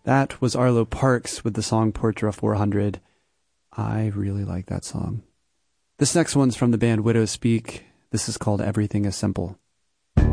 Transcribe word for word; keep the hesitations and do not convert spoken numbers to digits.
That was Arlo Parks with the song Portra four hundred. I really like that song. This next one's from the band Widows Speak. This is called Everything is Simple.